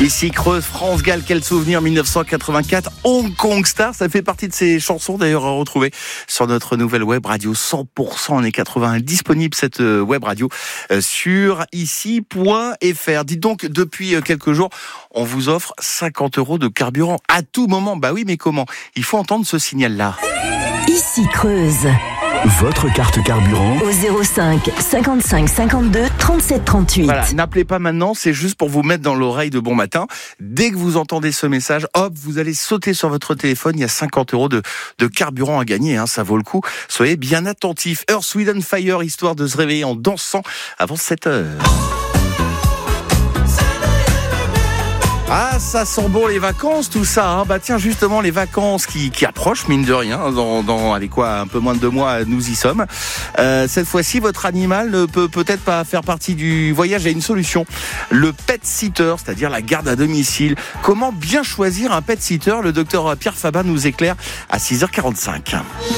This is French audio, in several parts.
Ici Creuse, France-Galles, quel souvenir, 1984, Hong Kong Star, ça fait partie de ces chansons d'ailleurs à retrouver sur notre nouvelle web radio 100% années 80, disponible cette web radio sur ici.fr. Dites donc, depuis quelques jours, on vous offre 50 € de carburant à tout moment. Bah oui, mais comment ? Il faut entendre ce signal-là. Ici Creuse. Votre carte carburant Au 05 55 52 37 38. Voilà, n'appelez pas maintenant, c'est juste pour vous mettre dans l'oreille de bon matin. Dès que vous entendez ce message, hop, vous allez sauter sur votre téléphone. Il y a 50 € de carburant à gagner, hein, ça vaut le coup. Soyez bien attentifs. Earth, Wind & Fire, histoire de se réveiller en dansant avant 7h. Ah, ça sent bon les vacances, tout ça. Hein. Bah tiens, justement, les vacances qui approchent, mine de rien, dans allez quoi, un peu moins de 2 mois, nous y sommes. Cette fois-ci, votre animal ne peut peut-être pas faire partie du voyage. Il y a une solution. Le pet sitter, c'est-à-dire la garde à domicile. Comment bien choisir un pet sitter ? Le docteur Pierre Fabat nous éclaire à 6h45.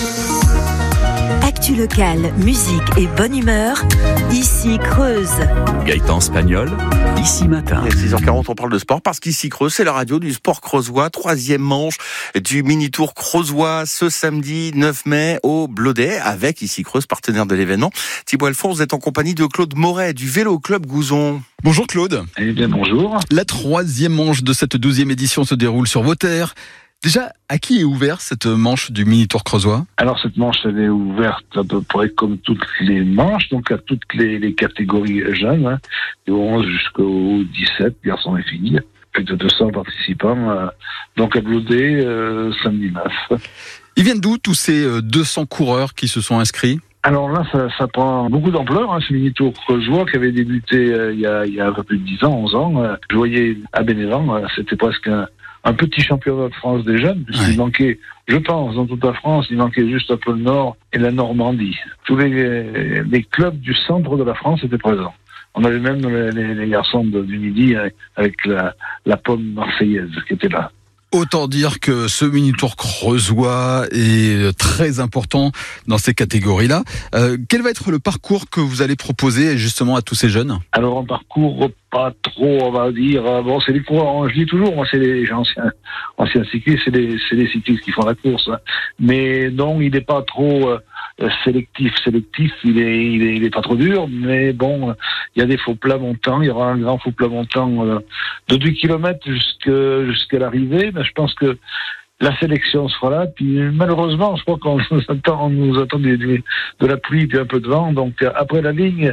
Actu locale, musique et bonne humeur. Ici Creuse. Gaëtan Spagnol, ici matin. À 6h40, on parle de sport parce qu'ici Creuse, c'est la radio du sport creusois. 3e manche du mini-tour creusois ce samedi 9 mai au Blodet avec ici Creuse, partenaire de l'événement. Thibaut Alphonse, vous êtes en compagnie de Claude Moret du Vélo Club Gouzon. Bonjour Claude. Eh bien bonjour. La 3e manche de cette 12e édition se déroule sur vos terres. Déjà, à qui est ouverte cette manche du mini-tour creusois ? Alors cette manche, elle est ouverte à peu près comme toutes les manches, donc à toutes les catégories jeunes, hein, du 11 jusqu'au 17, garçons et filles, avec de 200 participants, donc à Blodet, samedi 9. Ils viennent d'où tous ces 200 coureurs qui se sont inscrits ? Alors là, ça prend beaucoup d'ampleur, hein, ce mini-tour creusois qui avait débuté il y a un peu plus de 10 ans, 11 ans. Je voyais à Bénévent, c'était presque un petit championnat de France des jeunes, puisqu'il manquait, je pense, dans toute la France, il manquait juste un peu le Nord et la Normandie. Tous les clubs du centre de la France étaient présents. On avait même les garçons du Midi avec la pomme marseillaise qui était là. Autant dire que ce mini-tour creusois est très important dans ces catégories-là. Quel va être le parcours que vous allez proposer justement à tous ces jeunes ? Alors un parcours pas trop, on va dire. Bon, c'est les coureurs. Je dis toujours, moi, c'est les anciens cyclistes, c'est les cyclistes qui font la course. Hein. Mais non, il n'est pas trop sélectif. Il est pas trop dur. Mais bon, il y a des faux plats montants. Il y aura un grand faux plat montant de 2 km jusqu'à l'arrivée. Mais je pense que la sélection sera là, puis malheureusement, je crois qu'on nous attend de la pluie puis un peu de vent. Donc après la ligne,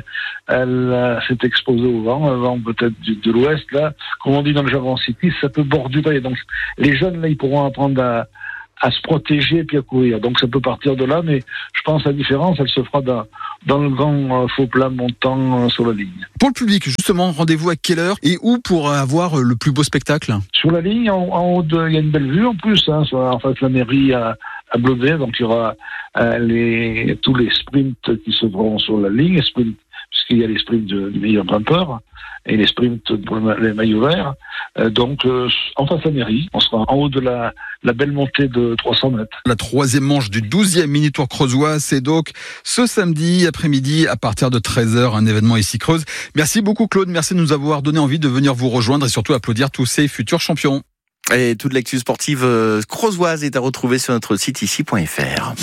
elle s'est exposée au vent peut-être de l'ouest là. Comme on dit dans le jargon cycliste, ça peut bordurer. Donc les jeunes là, ils pourront apprendre à se protéger puis à courir. Donc ça peut partir de là, mais je pense que la différence, elle se fera dans le grand faux plat montant sur la ligne. Pour le public, justement, rendez-vous à quelle heure et où pour avoir le plus beau spectacle ? Sur la ligne, en haut, il y a une belle vue en plus, hein, en fait la mairie à Blodet, donc il y aura tous les sprints qui se feront sur la ligne, puisqu'il y a les sprints du meilleur grimpeur et les sprints pour les maillots verts. Donc, en face à la mairie, on sera en haut de la belle montée de 300 mètres. La 3e manche du 12e mini-tour creusois, c'est donc ce samedi après-midi à partir de 13h, un événement ici Creuse. Merci beaucoup Claude, merci de nous avoir donné envie de venir vous rejoindre et surtout applaudir tous ces futurs champions. Et toute l'actu sportive creusoise est à retrouver sur notre site ici.fr.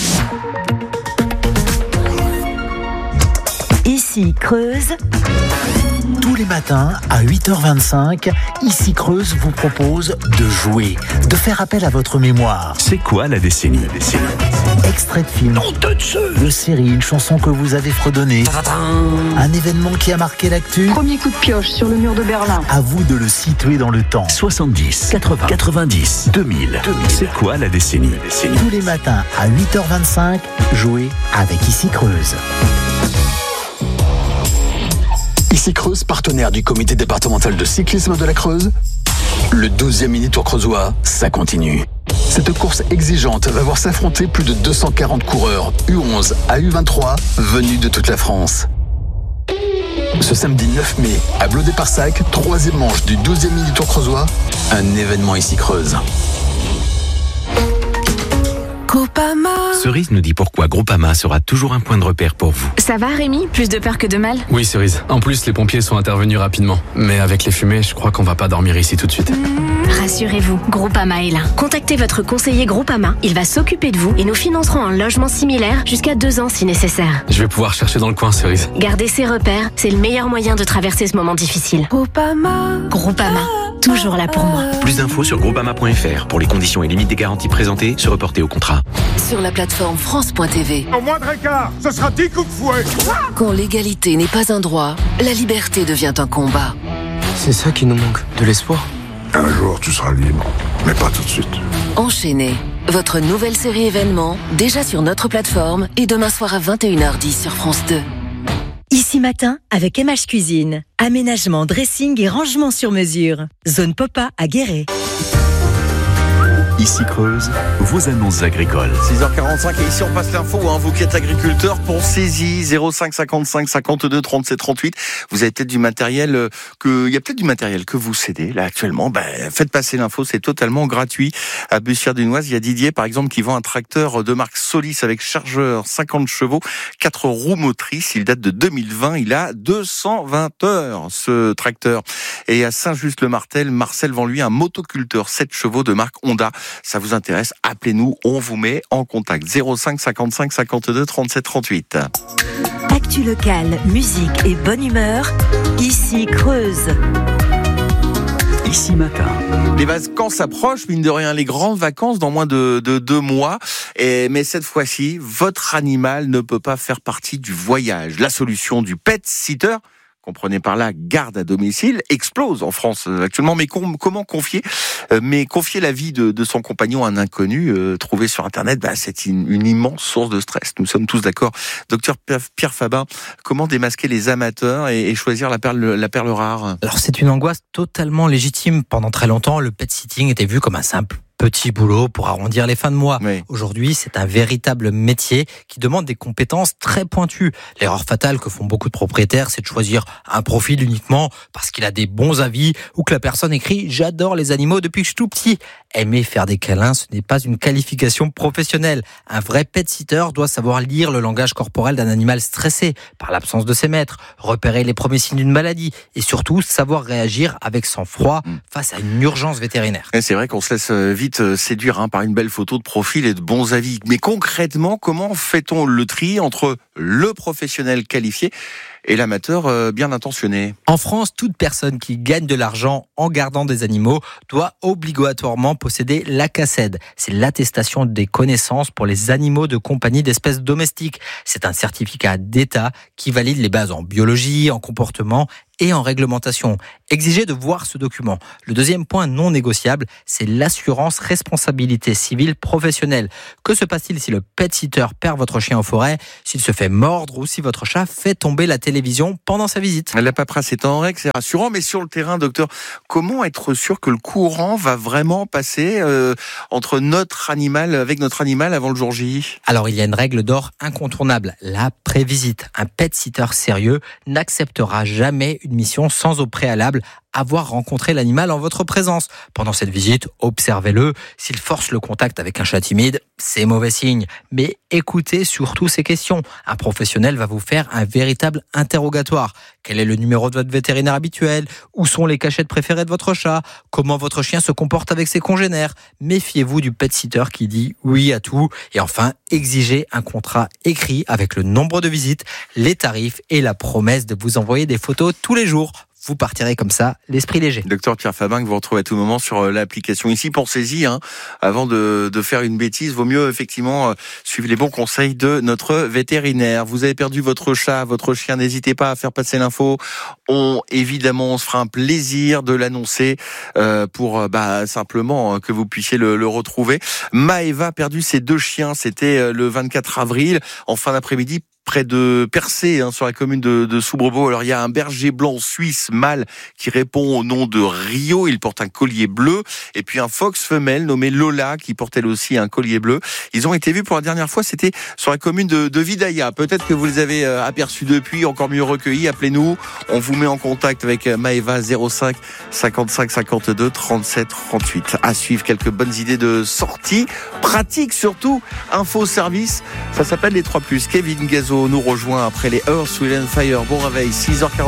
Ici Creuse. Tous les matins, à 8h25, Ici Creuse vous propose de jouer, de faire appel à votre mémoire. C'est quoi la décennie ? Extrait de film, de série, une chanson que vous avez fredonnée, un événement qui a marqué l'actu. Premier coup de pioche sur le mur de Berlin. À vous de le situer dans le temps. 70, 80, 90, 2000. C'est quoi la décennie ? Tous les matins, à 8h25, jouez avec Ici Creuse. Ici Creuse, partenaire du comité départemental de cyclisme de la Creuse. Le 12e mini-tour creusois, ça continue. Cette course exigeante va voir s'affronter plus de 240 coureurs U11 à U23 venus de toute la France. Ce samedi 9 mai, à Blodet-Parsac, 3e manche du 12e mini-tour creusois, un événement Ici Creuse. Groupama. Cerise nous dit pourquoi Groupama sera toujours un point de repère pour vous. Ça va Rémi? Plus de peur que de mal? Oui Cerise. En plus les pompiers sont intervenus rapidement. Mais avec les fumées, je crois qu'on va pas dormir ici tout de suite. Rassurez-vous, Groupama est là. Contactez votre conseiller Groupama. Il va s'occuper de vous et nous financerons un logement similaire jusqu'à 2 ans si nécessaire. Je vais pouvoir chercher dans le coin Cerise. Garder ses repères, c'est le meilleur moyen de traverser ce moment difficile. Groupama, toujours là pour moi. Plus d'infos sur groupama.fr. Pour les conditions et limites des garanties présentées, se reporter au contrat. Sur la plateforme France.tv. Au moindre écart, ce sera 10 coups de fouet. Quand l'égalité n'est pas un droit, la liberté devient un combat. C'est ça qui nous manque, de l'espoir. Un jour, tu seras libre, mais pas tout de suite. Enchaîné, votre nouvelle série événement, déjà sur notre plateforme et demain soir à 21h10 sur France 2. Ici Matin avec MH Cuisine. Aménagement, dressing et rangement sur mesure. Zone Popa à Guéret. Ici Creuse, vos annonces agricoles. 6h45 et ici on passe l'info, vous qui êtes agriculteur, pensez-y, 05 55 52 37 38. Vous avez peut-être du matériel il y a peut-être du matériel que vous cédez là actuellement. Faites passer l'info, c'est totalement gratuit. À Bussière-Dunoise, il y a Didier par exemple qui vend un tracteur de marque Solis avec chargeur 50 chevaux, 4 roues motrices. Il date de 2020, il a 220 heures ce tracteur. Et à Saint-Just-le-Martel, Marcel vend lui un motoculteur 7 chevaux de marque Honda. Ça vous intéresse, appelez-nous, on vous met en contact. 05 55 52 37 38. Actu locale, musique et bonne humeur, ici Creuse. Ici Matin. Les vacances approchent, mine de rien, les grandes vacances dans moins de 2 mois. Mais cette fois-ci, votre animal ne peut pas faire partie du voyage. La solution du pet sitter, comprenez par là garde à domicile, explose en France actuellement. Mais comment confier la vie de son compagnon à un inconnu trouvé sur Internet, c'est une immense source de stress. Nous sommes tous d'accord. Docteur Pierre Fabin, comment démasquer les amateurs et choisir la perle rare? Alors c'est une angoisse totalement légitime. Pendant très longtemps, le pet sitting était vu comme un simple petit boulot pour arrondir les fins de mois. Oui. Aujourd'hui, c'est un véritable métier qui demande des compétences très pointues. L'erreur fatale que font beaucoup de propriétaires, c'est de choisir un profil uniquement parce qu'il a des bons avis ou que la personne écrit « J'adore les animaux depuis que je suis tout petit ». Aimer faire des câlins, ce n'est pas une qualification professionnelle. Un vrai pet-sitter doit savoir lire le langage corporel d'un animal stressé par l'absence de ses maîtres, repérer les premiers signes d'une maladie et surtout savoir réagir avec sang-froid face à une urgence vétérinaire. Et c'est vrai qu'on se laisse vite séduire par une belle photo de profil et de bons avis. Mais concrètement, comment fait-on le tri entre le professionnel qualifié et l'amateur bien intentionné? En France, toute personne qui gagne de l'argent en gardant des animaux doit obligatoirement posséder l'ACACED. C'est l'attestation des connaissances pour les animaux de compagnie d'espèces domestiques. C'est un certificat d'État qui valide les bases en biologie, en comportement et en réglementation. Exigez de voir ce document. Le deuxième point non négociable, c'est l'assurance responsabilité civile professionnelle. Que se passe-t-il si le pet-sitter perd votre chien en forêt, s'il se fait mordre ou si votre chat fait tomber la télévision pendant sa visite? La paperasse est en règle, c'est rassurant, mais sur le terrain, docteur, comment être sûr que le courant va vraiment passer entre notre animal, avec notre animal avant le jour J? Alors, il y a une règle d'or incontournable, la prévisite. Un pet-sitter sérieux n'acceptera jamais une mission sans au préalable avoir rencontré l'animal en votre présence. Pendant cette visite, observez-le. S'il force le contact avec un chat timide, c'est mauvais signe. Mais écoutez surtout ces questions. Un professionnel va vous faire un véritable interrogatoire. Quel est le numéro de votre vétérinaire habituel? Où sont les cachettes préférées de votre chat? Comment votre chien se comporte avec ses congénères? Méfiez-vous du pet-sitter qui dit oui à tout. Et enfin, exigez un contrat écrit avec le nombre de visites, les tarifs et la promesse de vous envoyer des photos tous les jours. Vous partirez comme ça, l'esprit léger. Docteur Pierre Fabin, que vous retrouvez à tout moment sur l'application ici. Pensez-y, avant de faire une bêtise, vaut mieux effectivement suivre les bons conseils de notre vétérinaire. Vous avez perdu votre chat, votre chien, n'hésitez pas à faire passer l'info. On se fera un plaisir de l'annoncer pour simplement que vous puissiez le retrouver. Maëva a perdu ses 2 chiens, c'était le 24 avril, en fin d'après-midi. près de Percé, sur la commune de Soubrebeau. Alors il y a un berger blanc suisse mâle qui répond au nom de Rio, il porte un collier bleu, et puis un fox femelle nommé Lola qui porte elle aussi un collier bleu. Ils ont été vus pour la dernière fois, c'était sur la commune de Vidaïa. Peut-être que vous les avez aperçus depuis, encore mieux recueillis. Appelez-nous, on vous met en contact avec Maëva 05 55 52 37 38. À suivre, quelques bonnes idées de sortie, pratique surtout, info service. Ça s'appelle les 3+. Kevin Gazo nous rejoint après les Earth, Wind & Fire. Bon réveil, 6h40.